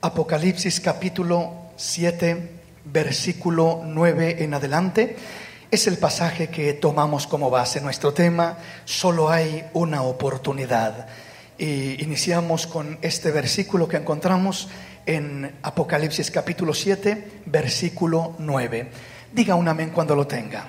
Apocalipsis capítulo 7, versículo 9 en adelante, es el pasaje que tomamos como base. Nuestro tema: solo hay una oportunidad. Y iniciamos con este versículo que encontramos en Apocalipsis capítulo 7, versículo 9. Diga un amén cuando lo tenga.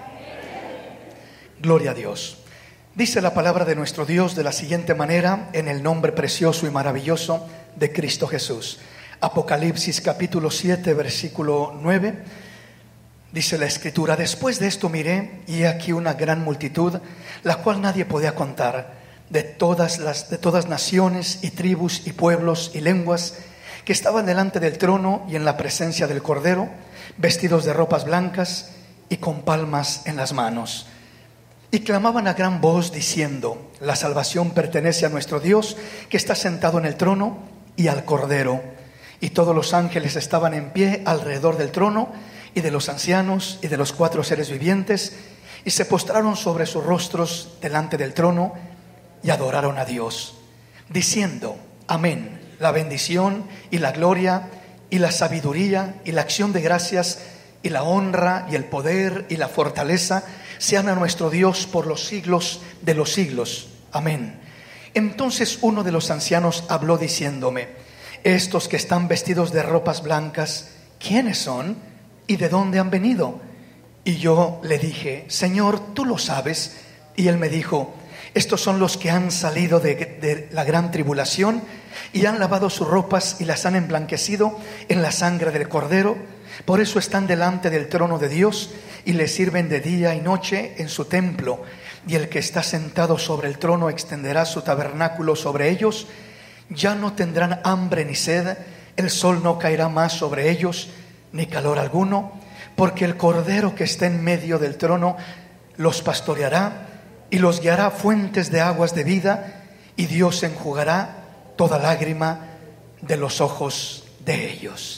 Gloria a Dios. Dice la palabra de nuestro Dios de la siguiente manera, en el nombre precioso y maravilloso de Cristo Jesús. Apocalipsis capítulo 7, versículo 9. Dice la Escritura: después de esto miré, y he aquí una gran multitud, la cual nadie podía contar, de todas naciones y tribus y pueblos y lenguas, que estaban delante del trono y en la presencia del Cordero, vestidos de ropas blancas y con palmas en las manos. Y clamaban a gran voz diciendo: la salvación pertenece a nuestro Dios, que está sentado en el trono, y al Cordero. Y todos los ángeles estaban en pie alrededor del trono, y de los ancianos, y de los 4 seres vivientes, y se postraron sobre sus rostros delante del trono, y adoraron a Dios, diciendo: amén. La bendición y la gloria y la sabiduría y la acción de gracias y la honra y el poder y la fortaleza sean a nuestro Dios por los siglos de los siglos. Amén. Entonces uno de los ancianos habló diciéndome: estos que están vestidos de ropas blancas, ¿quiénes son y de dónde han venido? Y yo le dije: Señor, tú lo sabes. Y él me dijo: estos son los que han salido de la gran tribulación y han lavado sus ropas y las han emblanquecido en la sangre del Cordero. Por eso están delante del trono de Dios y le sirven de día y noche en su templo. Y el que está sentado sobre el trono extenderá su tabernáculo sobre ellos. Ya no tendrán hambre ni sed, el sol no caerá más sobre ellos, ni calor alguno, porque el Cordero que está en medio del trono los pastoreará y los guiará a fuentes de aguas de vida, y Dios enjugará toda lágrima de los ojos de ellos.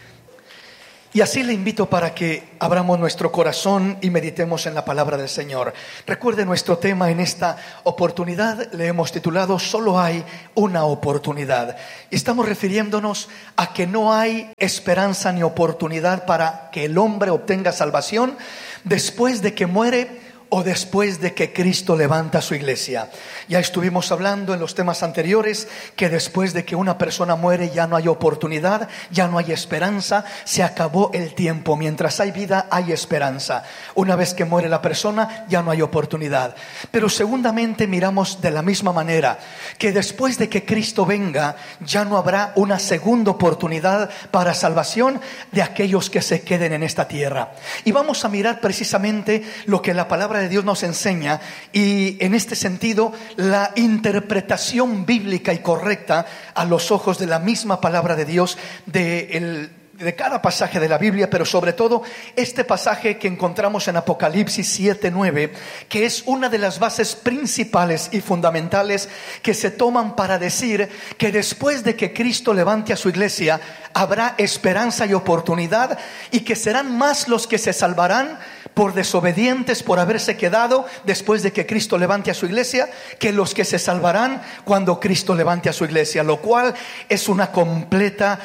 Y así le invito para que abramos nuestro corazón y meditemos en la palabra del Señor. Recuerde, nuestro tema en esta oportunidad le hemos titulado: solo hay una oportunidad. Y estamos refiriéndonos a que no hay esperanza ni oportunidad para que el hombre obtenga salvación después de que muere o después de que Cristo levanta su iglesia. Ya estuvimos hablando en los temas anteriores que después de que una persona muere ya no hay oportunidad, ya no hay esperanza, se acabó el tiempo. Mientras hay vida hay esperanza. Una vez que muere la persona ya no hay oportunidad. Pero segundamente miramos de la misma manera que después de que Cristo venga ya no habrá una segunda oportunidad para salvación de aquellos que se queden en esta tierra. Y vamos a mirar precisamente lo que la palabra de Dios nos enseña, y en este sentido la interpretación bíblica y correcta a los ojos de la misma palabra de Dios de cada pasaje de la Biblia, pero sobre todo este pasaje que encontramos en Apocalipsis 7, 9, que es una de las bases principales y fundamentales que se toman para decir que después de que Cristo levante a su iglesia habrá esperanza y oportunidad, y que serán más los que se salvarán por desobedientes, por haberse quedado después de que Cristo levante a su iglesia, que los que se salvarán cuando Cristo levante a su iglesia, lo cual es una completa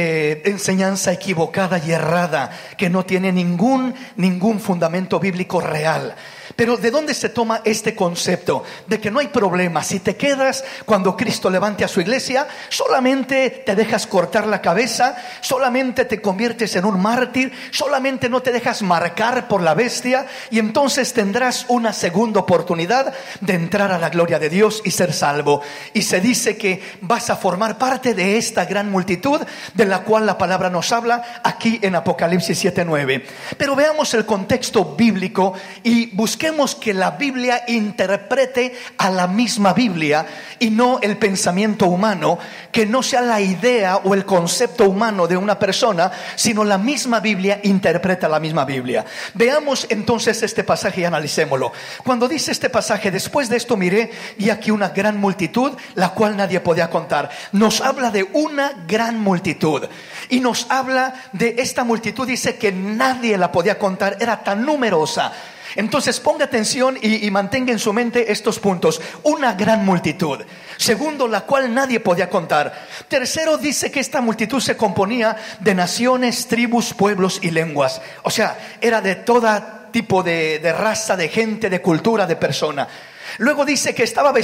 enseñanza equivocada y errada, que no tiene ningún fundamento bíblico real. Pero ¿de dónde se toma este concepto de que no hay problema? Si te quedas cuando Cristo levante a su iglesia, solamente te dejas cortar la cabeza, solamente te conviertes en un mártir, solamente no te dejas marcar por la bestia, y entonces tendrás una segunda oportunidad de entrar a la gloria de Dios y ser salvo. Y se dice que vas a formar parte de esta gran multitud de la cual la palabra nos habla aquí en Apocalipsis 7:9. Pero veamos el contexto bíblico y busquemos que la Biblia interprete a la misma Biblia y no el pensamiento humano, que no sea la idea o el concepto humano de una persona, sino la misma Biblia interpreta la misma Biblia. Veamos entonces este pasaje y analicémoslo. Cuando dice este pasaje: después de esto miré, y aquí una gran multitud, la cual nadie podía contar, nos habla de una gran multitud. Y nos habla de esta multitud, dice que nadie la podía contar, era tan numerosa. Entonces ponga atención y mantenga en su mente estos puntos. Una gran multitud. Segundo, la cual nadie podía contar. Tercero, dice que esta multitud se componía de naciones, tribus, pueblos y lenguas. O sea, era de todo tipo de raza, de gente, de cultura, de persona. Luego dice que estaban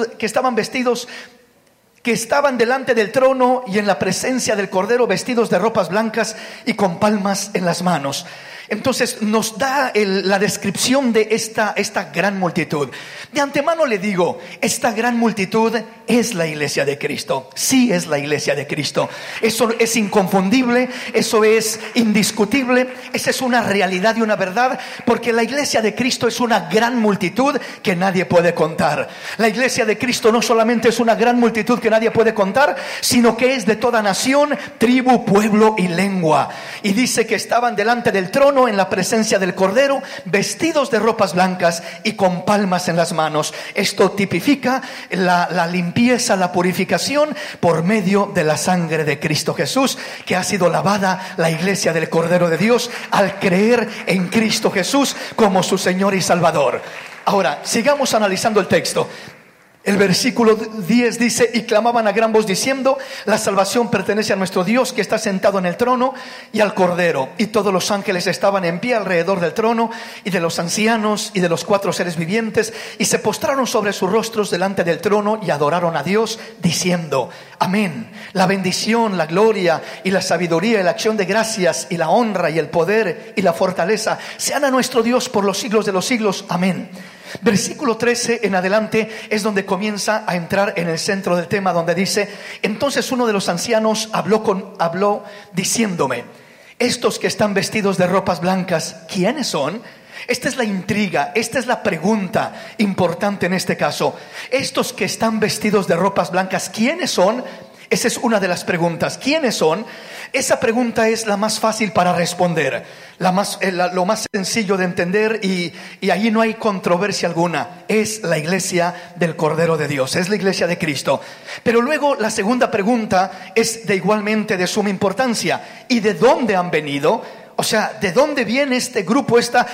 delante del trono y en la presencia del Cordero, vestidos de ropas blancas y con palmas en las manos. Entonces nos da la descripción de esta gran multitud. De antemano le digo, esta gran multitud es la iglesia de Cristo. Sí, es la iglesia de Cristo. Eso es inconfundible, eso es indiscutible, esa es una realidad y una verdad, porque la iglesia de Cristo es una gran multitud que nadie puede contar. La iglesia de Cristo no solamente es una gran multitud que nadie puede contar, sino que es de toda nación, tribu, pueblo y lengua. Y dice que estaban delante del trono en la presencia del Cordero, vestidos de ropas blancas y con palmas en las manos. Esto tipifica la limpieza, la purificación por medio de la sangre de Cristo Jesús, que ha sido lavada la iglesia del Cordero de Dios al creer en Cristo Jesús como su Señor y Salvador. Ahora, sigamos analizando el texto. El versículo 10 dice: y clamaban a gran voz diciendo: la salvación pertenece a nuestro Dios que está sentado en el trono y al Cordero. Y todos los ángeles estaban en pie alrededor del trono y de los ancianos y de los 4 seres vivientes, y se postraron sobre sus rostros delante del trono y adoraron a Dios diciendo: amén. La bendición, la gloria y la sabiduría y la acción de gracias y la honra y el poder y la fortaleza sean a nuestro Dios por los siglos de los siglos. Amén. Versículo 13 en adelante es donde comienza a entrar en el centro del tema, donde dice: entonces uno de los ancianos habló diciéndome: estos que están vestidos de ropas blancas, ¿quiénes son? Esta es la intriga, esta es la pregunta importante en este caso. Estos que están vestidos de ropas blancas, ¿quiénes son? Esa es una de las preguntas. ¿Quiénes son? Esa pregunta es la más fácil para responder, lo más sencillo de entender, y allí no hay controversia alguna. Es la iglesia del Cordero de Dios, es la iglesia de Cristo. Pero luego la segunda pregunta es igualmente de suma importancia: ¿y de dónde han venido? O sea, ¿de dónde viene este grupo, esta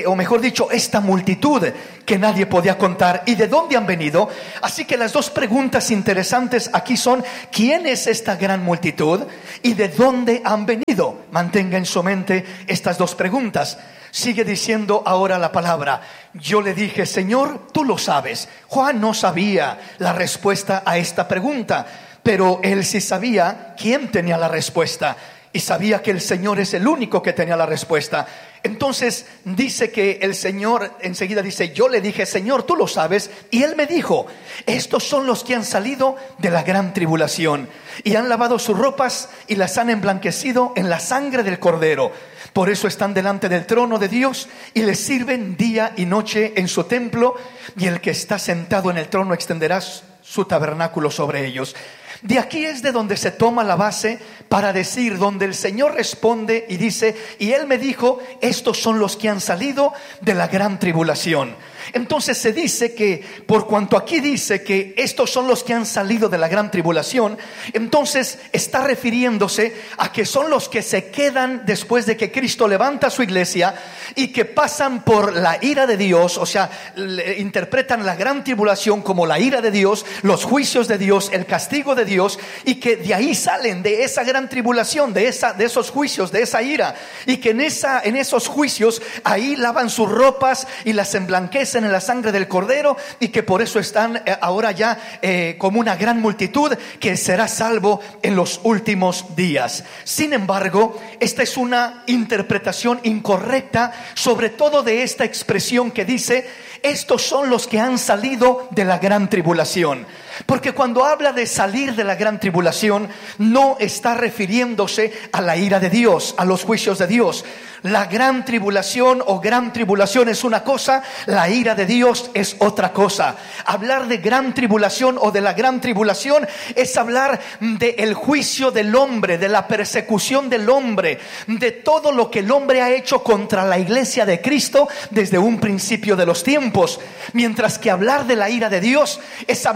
multitud que nadie podía contar? ¿Y de dónde han venido? Así que las dos preguntas interesantes aquí son: ¿quién es esta gran multitud? ¿Y de dónde han venido? Mantenga en su mente estas dos preguntas. Sigue diciendo ahora la palabra: yo le dije, Señor, tú lo sabes. Juan no sabía la respuesta a esta pregunta, pero él sí sabía quién tenía la respuesta. Y sabía que el Señor es el único que tenía la respuesta. Entonces dice que el Señor enseguida dice: yo le dije, Señor, tú lo sabes. Y Él me dijo: estos son los que han salido de la gran tribulación y han lavado sus ropas y las han emblanquecido en la sangre del Cordero. Por eso están delante del trono de Dios y le sirven día y noche en su templo. Y el que está sentado en el trono extenderá su tabernáculo sobre ellos. De aquí es de donde se toma la base para decir, donde el Señor responde y dice: y Él me dijo, estos son los que han salido de la gran tribulación. Entonces se dice que, por cuanto aquí dice que estos son los que han salido de la gran tribulación, entonces está refiriéndose a que son los que se quedan después de que Cristo levanta su iglesia y que pasan por la ira de Dios. O sea, interpretan la gran tribulación como la ira de Dios, los juicios de Dios, el castigo de Dios, y que de ahí salen, de esa gran tribulación, de esos juicios, de esa ira, y que en esos juicios ahí lavan sus ropas y las emblanquecen en la sangre del Cordero, y que por eso están ahora ya como una gran multitud que será salvo en los últimos días. Sin embargo, esta es una interpretación incorrecta, sobre todo de esta expresión que dice: estos son los que han salido de la gran tribulación. Porque cuando habla de salir de la gran tribulación, no está refiriéndose a la ira de Dios, a los juicios de Dios. La gran tribulación o gran tribulación es una cosa, la ira de Dios es otra cosa. Hablar de gran tribulación o de la gran tribulación es hablar del juicio del hombre, de la persecución del hombre, de todo lo que el hombre ha hecho contra la iglesia de Cristo desde un principio de los tiempos. Mientras que hablar de la ira de Dios es hablar del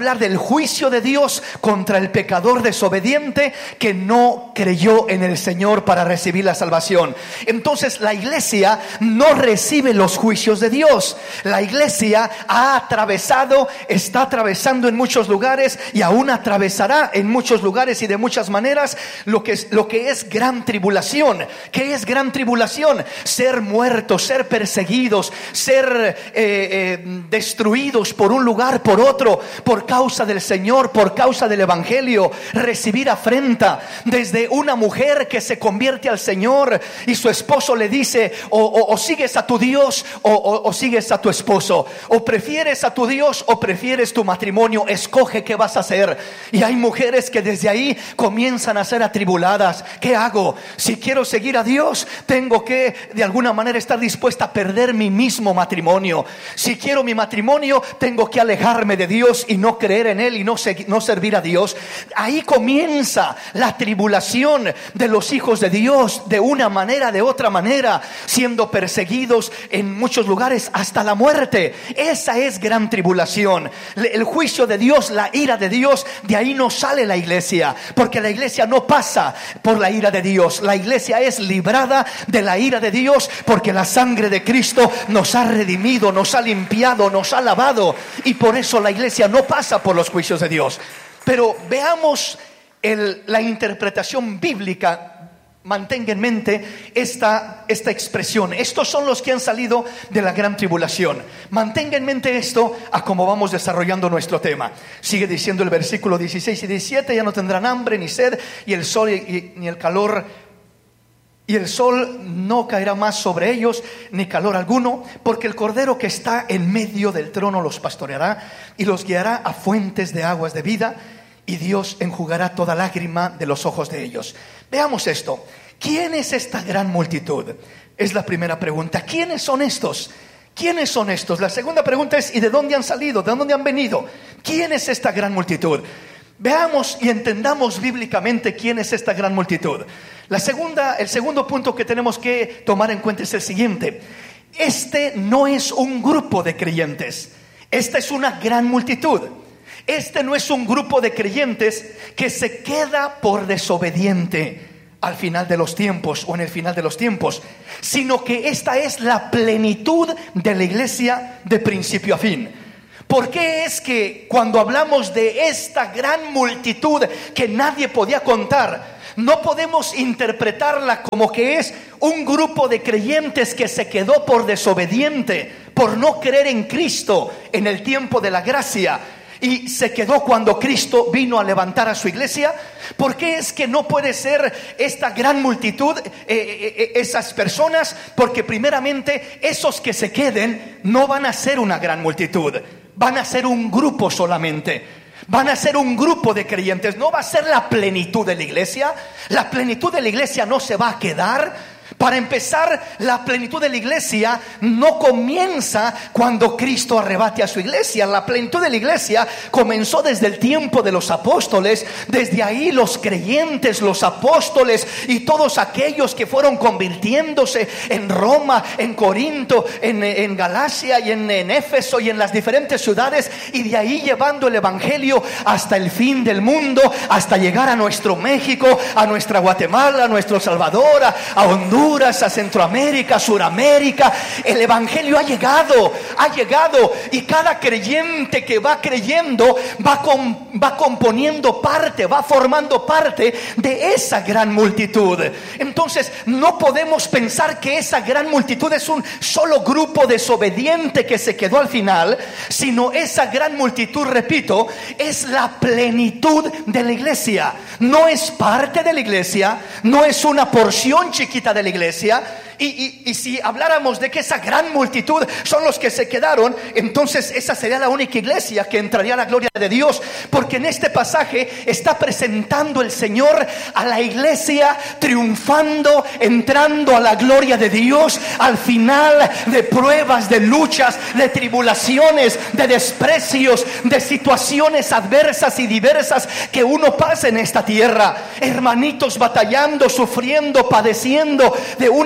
juicio de Dios contra el pecador desobediente que no creyó en el Señor para recibir la salvación. Entonces la iglesia no recibe los juicios de Dios. La iglesia está atravesando en muchos lugares y aún atravesará en muchos lugares y de muchas maneras lo que es gran tribulación. ¿Qué es gran tribulación? Ser muertos, ser perseguidos, ser destruidos por un lugar, por otro, por causa del Señor, por causa del Evangelio, recibir afrenta desde una mujer que se convierte al Señor y su esposo le dice: o sigues a tu Dios o sigues a tu esposo, o prefieres a tu Dios o prefieres tu matrimonio, escoge qué vas a hacer. Y hay mujeres que desde ahí comienzan a ser atribuladas. ¿Qué hago? Si quiero seguir a Dios, tengo que de alguna manera estar dispuesta a perder mi mismo matrimonio. Si quiero mi matrimonio, tengo que alejarme de Dios y no creer en Él y no servir a Dios. Ahí comienza la tribulación de los hijos de Dios, de una manera, de otra manera, siendo perseguidos en muchos lugares hasta la muerte. Esa es gran tribulación. El juicio de Dios, la ira de Dios, de ahí no sale la iglesia, porque la iglesia no pasa por la ira de Dios. La iglesia es librada de la ira de Dios porque la sangre de Cristo nos ha redimido, nos ha limpiado, nos ha lavado, y por eso la iglesia no pasa por los juicios de Dios. Pero veamos la interpretación bíblica. Mantenga en mente esta expresión. Estos son los que han salido de la gran tribulación. Mantenga en mente esto a cómo vamos desarrollando nuestro tema. Sigue diciendo el versículo 16 y 17: ya no tendrán hambre ni sed, y el sol ni el calor, y el sol no caerá más sobre ellos, ni calor alguno, porque el Cordero que está en medio del trono los pastoreará y los guiará a fuentes de aguas de vida, y Dios enjugará toda lágrima de los ojos de ellos. Veamos esto. ¿Quién es esta gran multitud? Es la primera pregunta. ¿Quiénes son estos? ¿Quiénes son estos? La segunda pregunta es: ¿y de dónde han salido? ¿De dónde han venido? ¿Quién es esta gran multitud? Veamos y entendamos bíblicamente quién es esta gran multitud. El segundo punto que tenemos que tomar en cuenta es el siguiente: este no es un grupo de creyentes, esta es una gran multitud. Este no es un grupo de creyentes que se queda por desobediente al final de los tiempos o en el final de los tiempos, sino que esta es la plenitud de la iglesia de principio a fin. ¿Por qué es que cuando hablamos de esta gran multitud que nadie podía contar, no podemos interpretarla como que es un grupo de creyentes que se quedó por desobediente, por no creer en Cristo en el tiempo de la gracia, y se quedó cuando Cristo vino a levantar a su iglesia? ¿Por qué es que no puede ser esta gran multitud, esas personas? Porque primeramente esos que se queden no van a ser una gran multitud, van a ser un grupo solamente. Van a ser un grupo de creyentes, no va a ser la plenitud de la iglesia. La plenitud de la iglesia no se va a quedar. Para empezar, la plenitud de la iglesia no comienza cuando Cristo arrebate a su iglesia. La plenitud de la iglesia comenzó desde el tiempo de los apóstoles. Desde ahí los creyentes, los apóstoles y todos aquellos que fueron convirtiéndose en Roma, en Corinto, en Galacia y en Éfeso y en las diferentes ciudades, y de ahí llevando el evangelio hasta el fin del mundo, hasta llegar a nuestro México, a nuestra Guatemala, a nuestro Salvador, a Honduras, a Centroamérica, a Suramérica. El evangelio ha llegado, y cada creyente que va creyendo va componiendo parte, va formando parte de esa gran multitud. Entonces no podemos pensar que esa gran multitud es un solo grupo desobediente que se quedó al final, sino esa gran multitud, repito, es la plenitud de la iglesia. No es parte de la iglesia, no es una porción chiquita de la iglesia. Y si habláramos de que esa gran multitud son los que se quedaron, entonces esa sería la única iglesia que entraría a la gloria de Dios, porque en este pasaje está presentando el Señor a la iglesia triunfando, entrando a la gloria de Dios al final de pruebas, de luchas, de tribulaciones, de desprecios, de situaciones adversas y diversas que uno pasa en esta tierra. Hermanitos batallando, sufriendo, padeciendo de una manera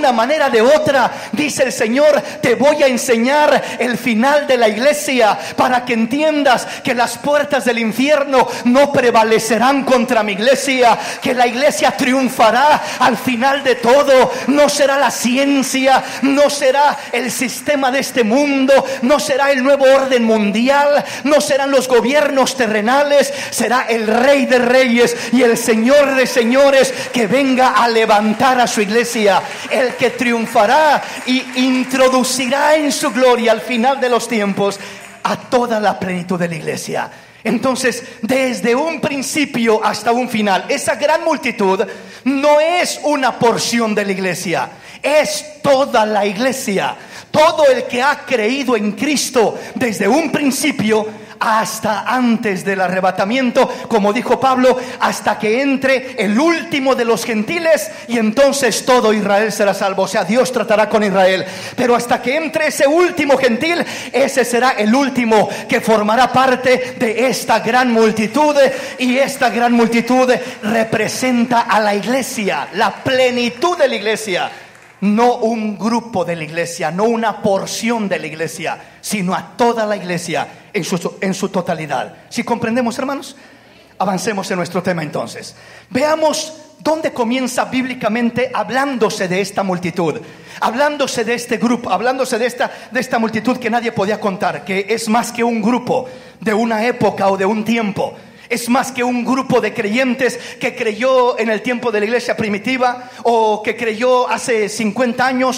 manera de otra, dice el Señor, te voy a enseñar el final de la iglesia para que entiendas que las puertas del infierno no prevalecerán contra mi iglesia, que la iglesia triunfará al final de todo. No será la ciencia, no será el sistema de este mundo, no será el nuevo orden mundial, no serán los gobiernos terrenales, será el Rey de Reyes y el Señor de Señores que venga a levantar a su iglesia, el que triunfará y introducirá en su gloria al final de los tiempos a toda la plenitud de la iglesia. Entonces, desde un principio hasta un final, esa gran multitud no es una porción de la iglesia, es toda la iglesia. Todo el que ha creído en Cristo desde un principio hasta antes del arrebatamiento, como dijo Pablo, hasta que entre el último de los gentiles, y entonces todo Israel será salvo. O sea, Dios tratará con Israel, pero hasta que entre ese último gentil, ese será el último que formará parte de esta gran multitud. Y esta gran multitud representa a la iglesia, la plenitud de la iglesia. No un grupo de la iglesia, no una porción de la iglesia, sino a toda la iglesia en su totalidad. ¿Sí comprendemos, hermanos? Avancemos en nuestro tema entonces. Veamos dónde comienza bíblicamente hablándose de esta multitud, hablándose de este grupo, hablándose de esta multitud que nadie podía contar, que es más que un grupo de una época o de un tiempo. Es más que un grupo de creyentes que creyó en el tiempo de la iglesia primitiva, o que creyó hace 50 años,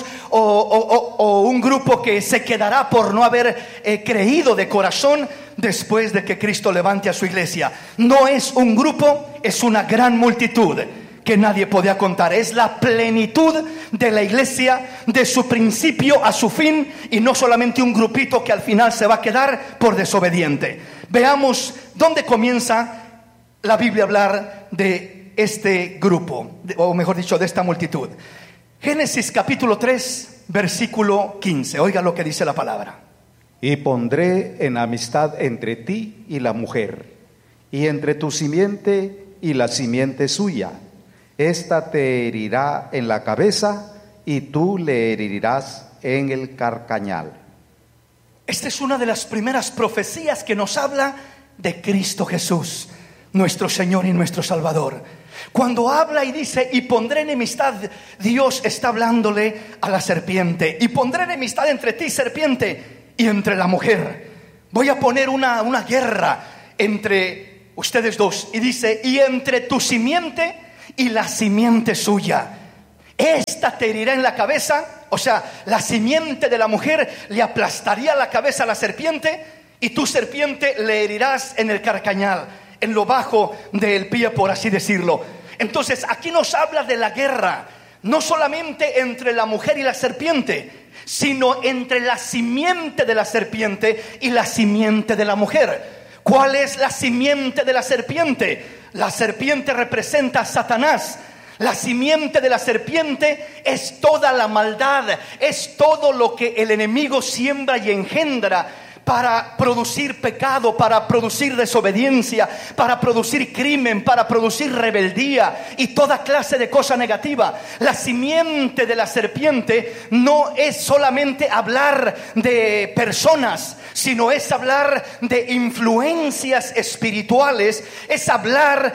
o un grupo que se quedará por no haber creído de corazón después de que Cristo levante a su iglesia. No es un grupo, es una gran multitud que nadie podía contar. Es la plenitud de la iglesia, de su principio a su fin, y no solamente un grupito que al final se va a quedar por desobediente. Veamos dónde comienza la Biblia a hablar de este grupo, o mejor dicho, de esta multitud. Génesis capítulo 3, versículo 15. Oiga lo que dice la palabra. Y pondré enemistad entre ti y la mujer, y entre tu simiente y la simiente suya. Esta te herirá en la cabeza, y tú le herirás en el carcañal. Esta es una de las primeras profecías que nos habla de Cristo Jesús, nuestro Señor y nuestro Salvador. Cuando habla y dice, y pondré enemistad, Dios está hablándole a la serpiente. Y pondré enemistad entre ti, serpiente, y entre la mujer. Voy a poner una guerra entre ustedes dos. Y dice, y entre tu simiente y la simiente suya. Esta te herirá en la cabeza. O sea, la simiente de la mujer le aplastaría la cabeza a la serpiente, y tu serpiente le herirás en el carcañal, en lo bajo del pie, por así decirlo. Entonces aquí nos habla de la guerra, no solamente entre la mujer y la serpiente, sino entre la simiente de la serpiente y la simiente de la mujer. ¿Cuál es la simiente de la serpiente? La serpiente representa a Satanás. La simiente de la serpiente es toda la maldad, es todo lo que el enemigo siembra y engendra para producir pecado, para producir desobediencia, para producir crimen, para producir rebeldía y toda clase de cosa negativa. La simiente de la serpiente no es solamente hablar de personas, sino es hablar de influencias espirituales, es hablar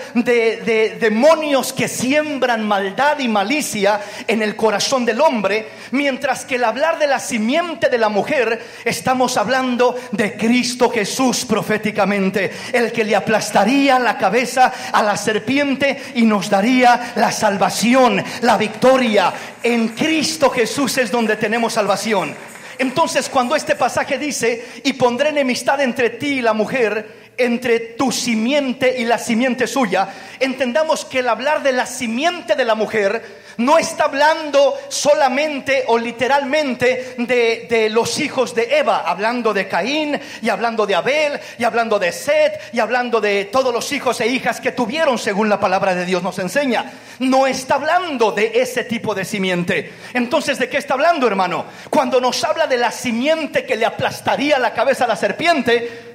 de demonios que siembran maldad y malicia en el corazón del hombre, mientras que al hablar de la simiente de la mujer, estamos hablando de Cristo Jesús proféticamente, el que le aplastaría la cabeza a la serpiente y nos daría la salvación, la victoria. En Cristo Jesús es donde tenemos salvación. Entonces, cuando este pasaje dice, y pondré enemistad entre ti y la mujer, entre tu simiente y la simiente suya, entendamos que el hablar de la simiente de la mujer no está hablando solamente o literalmente de los hijos de Eva, hablando de Caín y hablando de Abel y hablando de Set y hablando de todos los hijos e hijas que tuvieron, según la palabra de Dios nos enseña. No está hablando de ese tipo de simiente. Entonces, ¿de qué está hablando, hermano? Cuando nos habla de la simiente que le aplastaría la cabeza a la serpiente,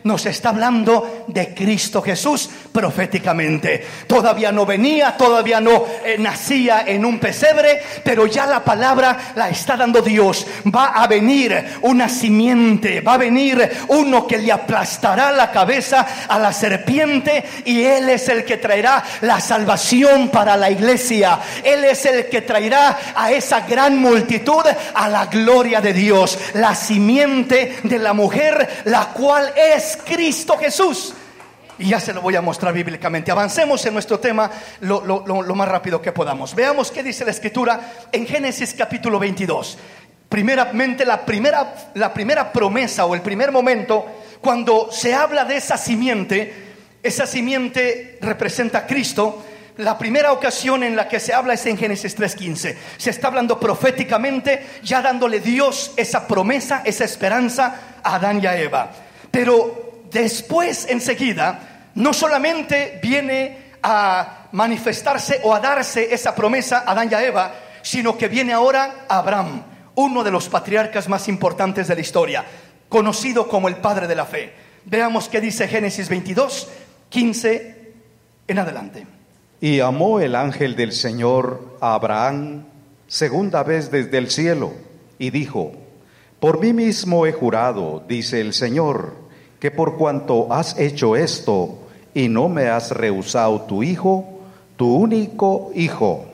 nos está hablando de Cristo Jesús proféticamente. Todavía no venía, todavía no nacía en un pesebre, pero ya la palabra la está dando Dios. Va a venir una simiente, va a venir uno que le aplastará la cabeza a la serpiente, y Él es el que traerá la salvación para la iglesia. Él es el que traerá a esa gran multitud a la gloria de Dios. La simiente de la mujer, la cual es Cristo Jesús. Y ya se lo voy a mostrar bíblicamente. Avancemos en nuestro tema lo más rápido que podamos. Veamos qué dice la Escritura en Génesis capítulo 22. Primeramente, la primera promesa, o el primer momento cuando se habla de esa simiente representa a Cristo. La primera ocasión en la que se habla es en Génesis 3:15. Se está hablando proféticamente, ya dándole Dios esa promesa, esa esperanza a Adán y a Eva. Pero después, enseguida, no solamente viene a manifestarse o a darse esa promesa a Adán y a Eva, sino que viene ahora Abraham, uno de los patriarcas más importantes de la historia, conocido como el padre de la fe. Veamos qué dice Génesis 22:15 en adelante. Y amó el ángel del Señor a Abraham segunda vez desde el cielo, y dijo: por mí mismo he jurado, dice el Señor, que por cuanto has hecho esto y no me has rehusado tu hijo, tu único hijo,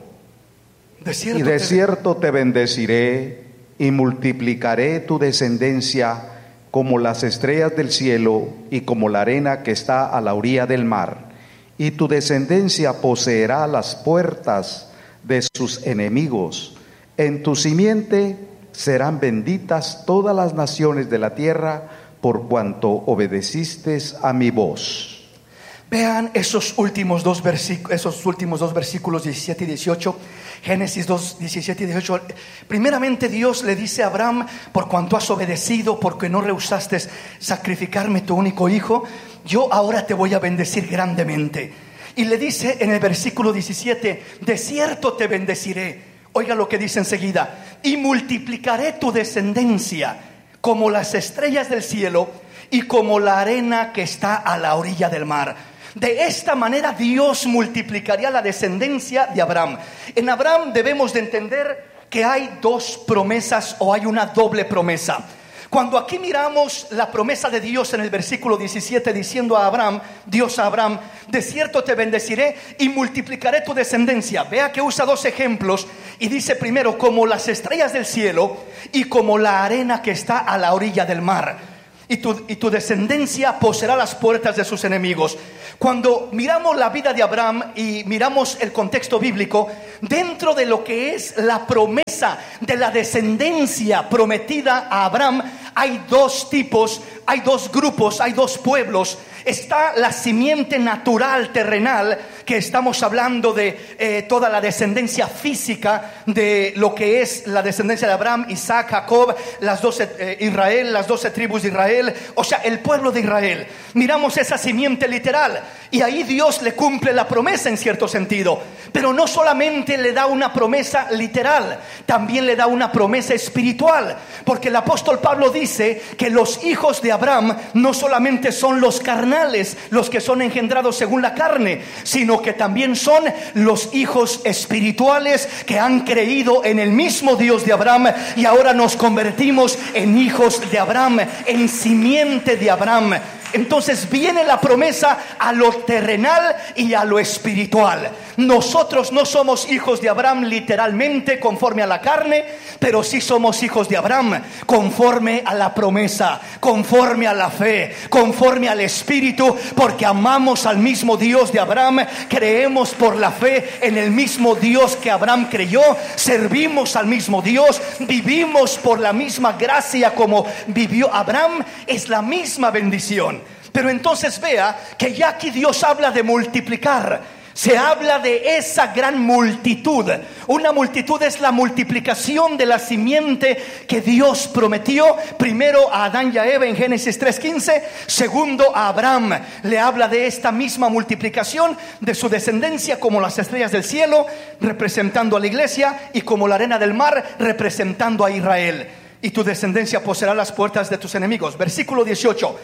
de cierto te bendeciré y multiplicaré tu descendencia como las estrellas del cielo y como la arena que está a la orilla del mar. Y tu descendencia poseerá las puertas de sus enemigos. En tu simiente serán benditas todas las naciones de la tierra, por cuanto obedeciste a mi voz. Vean esos últimos dos versículos 17 y 18. Génesis 2, 17 y 18. Primeramente Dios le dice a Abraham: por cuanto has obedecido, porque no rehusaste sacrificarme tu único hijo, yo ahora te voy a bendecir grandemente. Y le dice en el versículo 17: de cierto te bendeciré. Oiga lo que dice enseguida: y multiplicaré tu descendencia como las estrellas del cielo y como la arena que está a la orilla del mar. De esta manera Dios multiplicaría la descendencia de Abraham. En Abraham debemos de entender que hay dos promesas, o hay una doble promesa. Cuando aquí miramos la promesa de Dios en el versículo 17, diciendo a Abraham, Dios a Abraham: de cierto te bendeciré y multiplicaré tu descendencia. Vea que usa dos ejemplos y dice primero: como las estrellas del cielo y como la arena que está a la orilla del mar. Y tu descendencia poseerá las puertas de sus enemigos. Cuando miramos la vida de Abraham y miramos el contexto bíblico, dentro de lo que es la promesa de la descendencia prometida a Abraham, hay dos tipos, hay dos grupos, hay dos pueblos. Está la simiente natural, terrenal, que estamos hablando de toda la descendencia física de lo que es la descendencia de Abraham, Isaac, Jacob, Israel, las 12 tribus de Israel, o sea, el pueblo de Israel. Miramos esa simiente literal y ahí Dios le cumple la promesa en cierto sentido. Pero no solamente le da una promesa literal, también le da una promesa espiritual, porque el apóstol Pablo dice que los hijos de Abraham no solamente son los carnales, los que son engendrados según la carne, sino que también son los hijos espirituales que han creído en el mismo Dios de Abraham, y ahora nos convertimos en hijos de Abraham, en simiente de Abraham. Entonces viene la promesa a lo terrenal y a lo espiritual. Nosotros no somos hijos de Abraham literalmente conforme a la carne, pero sí somos hijos de Abraham conforme a la promesa, conforme a la fe, conforme al espíritu, porque amamos al mismo Dios de Abraham, creemos por la fe en el mismo Dios que Abraham creyó, servimos al mismo Dios, vivimos por la misma gracia como vivió Abraham. Es la misma bendición. Pero entonces vea que ya aquí Dios habla de multiplicar. Se habla de esa gran multitud. Una multitud es la multiplicación de la simiente que Dios prometió primero a Adán y a Eva en Génesis 3:15. Segundo, a Abraham le habla de esta misma multiplicación de su descendencia como las estrellas del cielo, representando a la iglesia, y como la arena del mar, representando a Israel. Y tu descendencia poseerá las puertas de tus enemigos. Versículo 18.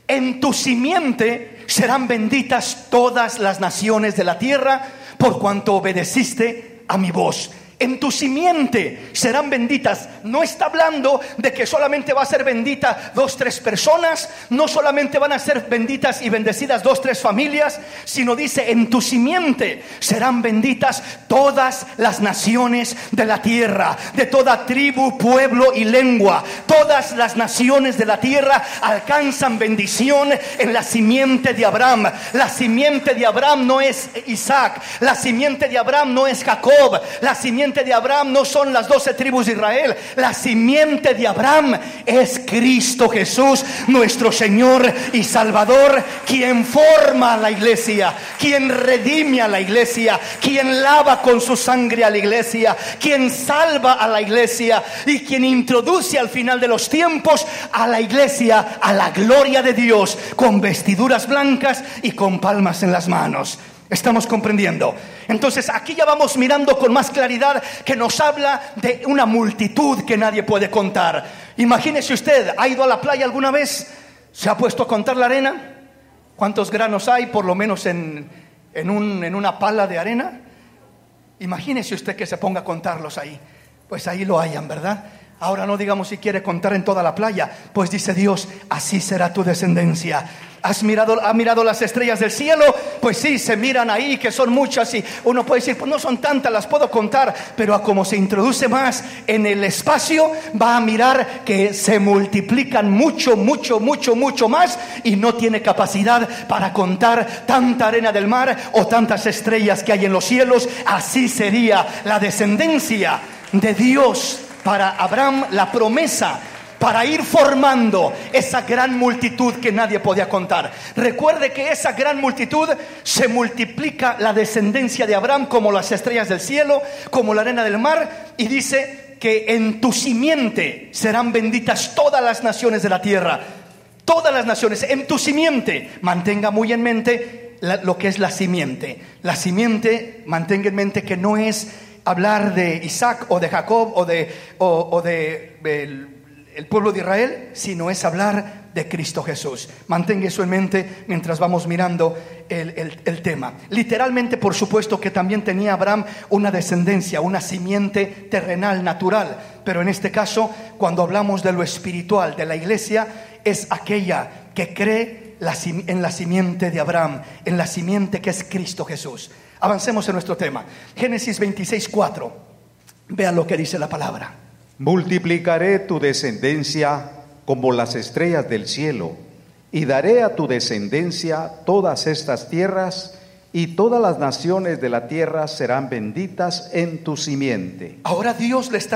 En tu simiente serán benditas todas las naciones de la tierra, por cuanto obedeciste a mi voz. En tu simiente serán benditas. No está hablando de que solamente va a ser bendita 2, 3 personas, no solamente van a ser benditas y bendecidas 2, 3 familias, sino dice: en tu simiente serán benditas todas las naciones de la tierra, de toda tribu, pueblo y lengua. Todas las naciones de la tierra alcanzan bendición en la simiente de Abraham. La simiente de Abraham no es Isaac, la simiente de Abraham no es Jacob, la simiente de Abraham no son las 12 tribus de Israel. La simiente de Abraham es Cristo Jesús, nuestro Señor y Salvador, quien forma a la iglesia, quien redime a la iglesia, quien lava con su sangre a la iglesia, quien salva a la iglesia y quien introduce al final de los tiempos a la iglesia a la gloria de Dios, con vestiduras blancas y con palmas en las manos. ¿Estamos comprendiendo? Entonces aquí ya vamos mirando con más claridad que nos habla de una multitud que nadie puede contar. Imagínese usted, ¿ha ido a la playa alguna vez? ¿Se ha puesto a contar la arena? ¿Cuántos granos hay por lo menos en una pala de arena? Imagínese usted que se ponga a contarlos ahí. Pues ahí lo hayan, ¿verdad? Ahora no digamos si quiere contar en toda la playa. Pues dice Dios: así será tu descendencia. ¿Ha mirado las estrellas del cielo? Pues sí, se miran ahí, que son muchas, y uno puede decir: pues no son tantas, las puedo contar. Pero a como se introduce más en el espacio, va a mirar que se multiplican mucho más, y no tiene capacidad para contar tanta arena del mar o tantas estrellas que hay en los cielos. Así sería la descendencia de Dios para Abraham, la promesa para ir formando esa gran multitud que nadie podía contar. Recuerde que esa gran multitud se multiplica la descendencia de Abraham como las estrellas del cielo, como la arena del mar, y dice que en tu simiente serán benditas todas las naciones de la tierra. Todas las naciones, en tu simiente. Mantenga muy en mente lo que es la simiente. La simiente, mantenga en mente que no es hablar de Isaac o de Jacob o de el pueblo de Israel, sino es hablar de Cristo Jesús. Mantenga eso en mente mientras vamos mirando el tema. Literalmente, por supuesto que también tenía Abraham una descendencia, una simiente terrenal, natural, pero en este caso, cuando hablamos de lo espiritual, de la iglesia, es aquella que cree en la simiente de Abraham, en la simiente que es Cristo Jesús. Avancemos en nuestro tema. Génesis 26:4. Vean lo que dice la palabra. Multiplicaré tu descendencia como las estrellas del cielo, y daré a tu descendencia todas estas tierras, y todas las naciones de la tierra serán benditas en tu simiente. Ahora Dios le está